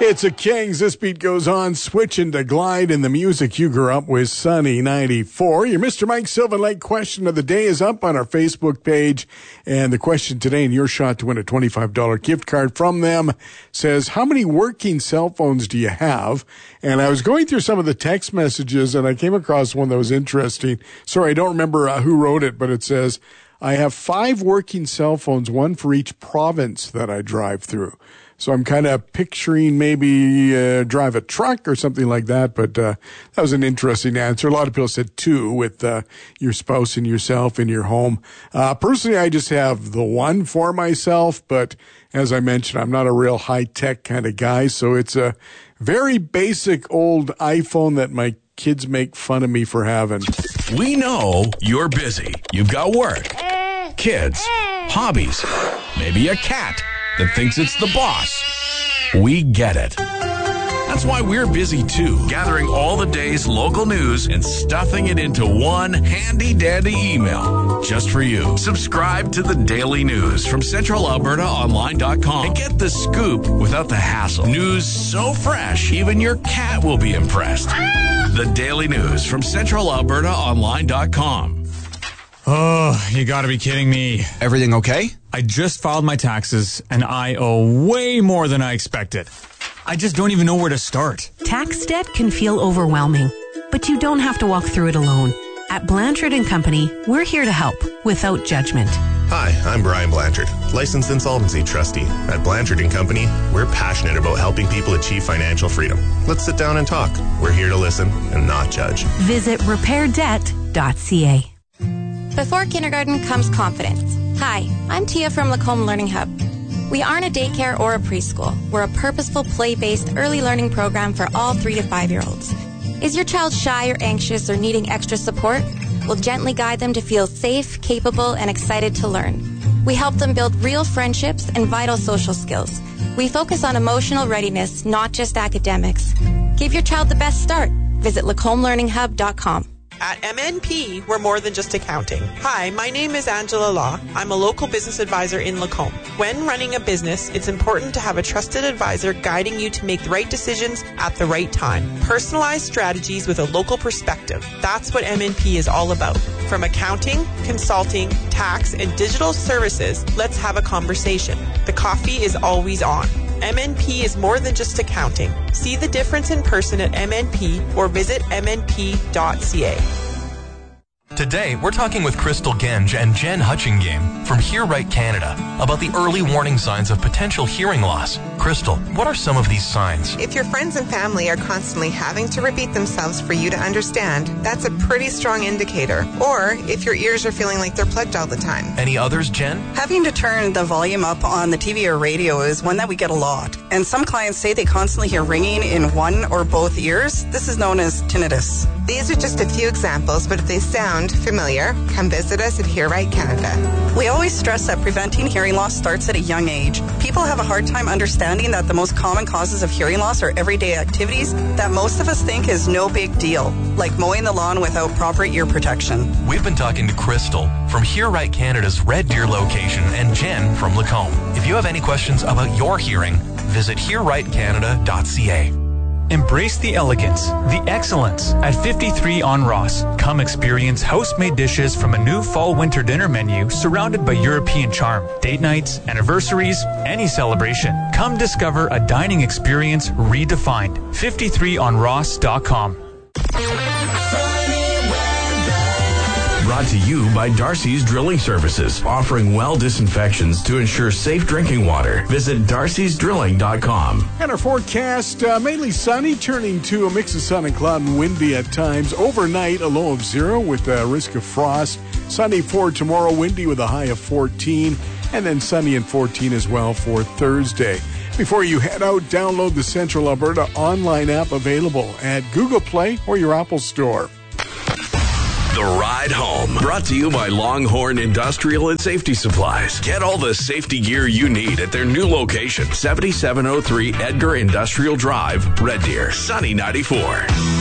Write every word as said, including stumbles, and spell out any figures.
It's a Kings. This beat goes on, switching to Glide and the music you grew up with, Sunny ninety-four. Your Mister Mike Sylvan Lake question of the day is up on our Facebook page. And the question today, and your shot to win a twenty-five dollars gift card from them, says, how many working cell phones do you have? And I was going through some of the text messages, and I came across one that was interesting. Sorry, I don't remember uh, who wrote it, but it says, I have five working cell phones, one for each province that I drive through. So I'm kind of picturing maybe uh, drive a truck or something like that, but uh, that was an interesting answer. A lot of people said two with uh, your spouse and yourself in your home. Uh, personally, I just have the one for myself, but as I mentioned, I'm not a real high-tech kind of guy, so it's a very basic old iPhone that my kids make fun of me for having. We know you're busy. You've got work, kids, hobbies, maybe a cat that thinks it's the boss. We get it. That's why we're busy too, gathering all the day's local news and stuffing it into one handy-dandy email just for you. Subscribe to the Daily News from Central Alberta Online dot com and get the scoop without the hassle. News so fresh, even your cat will be impressed. The Daily News from Central Alberta Online dot com. Oh, you gotta be kidding me. Everything okay? I just filed my taxes, and I owe way more than I expected. I just don't even know where to start. Tax debt can feel overwhelming, but you don't have to walk through it alone. At Blanchard and Company, we're here to help without judgment. Hi, I'm Brian Blanchard, licensed insolvency trustee. At Blanchard and Company, we're passionate about helping people achieve financial freedom. Let's sit down and talk. We're here to listen and not judge. Visit repair debt dot c a. Before kindergarten comes confidence. Hi, I'm Tia from Lacombe Learning Hub. We aren't a daycare or a preschool. We're a purposeful, play-based early learning program for all three to five-year-olds. Is your child shy or anxious or needing extra support? We'll gently guide them to feel safe, capable, and excited to learn. We help them build real friendships and vital social skills. We focus on emotional readiness, not just academics. Give your child the best start. Visit lacombe learning hub dot com. At M N P, we're more than just accounting. Hi, my name is Angela Law. I'm a local business advisor in Lacombe. When running a business, it's important to have a trusted advisor guiding you to make the right decisions at the right time. Personalized strategies with a local perspective. That's what M N P is all about. From accounting, consulting, tax, and digital services, let's have a conversation. The coffee is always on. M N P is more than just accounting. See the difference in person at M N P or visit m n p dot c a. Today, we're talking with Crystal Genge and Jen Hutchingame from Hear Right Canada about the early warning signs of potential hearing loss. Crystal, what are some of these signs? If your friends and family are constantly having to repeat themselves for you to understand, that's a pretty strong indicator. Or if your ears are feeling like they're plugged all the time. Any others, Jen? Having to turn the volume up on the T V or radio is one that we get a lot. And some clients say they constantly hear ringing in one or both ears. This is known as tinnitus. These are just a few examples, but if they sound familiar, come visit us at Hear Right Canada. We always stress that preventing hearing loss starts at a young age. People have a hard time understanding that the most common causes of hearing loss are everyday activities that most of us think is no big deal, like mowing the lawn without proper ear protection. We've been talking to Crystal from Hear Right Canada's Red Deer location and Jen from Lacombe. If you have any questions about your hearing, visit hear right canada dot c a. Embrace the elegance, the excellence at fifty-three on Ross. Come experience house-made dishes from a new fall-winter dinner menu surrounded by European charm. Date nights, anniversaries, any celebration. Come discover a dining experience redefined. fifty-three on ross dot com. Brought to you by Darcy's Drilling Services, offering well disinfections to ensure safe drinking water. Visit darcys drilling dot com. And our forecast, uh, mainly sunny, turning to a mix of sun and cloud and windy at times. Overnight, a low of zero with a risk of frost. Sunny for tomorrow, windy with a high of fourteen. And then sunny and fourteen as well for Thursday. Before you head out, download the Central Alberta online app available at Google Play or your Apple Store. The Ride Home, brought to you by Longhorn Industrial and Safety Supplies. Get all the safety gear you need at their new location, seventy-seven oh three Edgar Industrial Drive, Red Deer, Sunny ninety-four.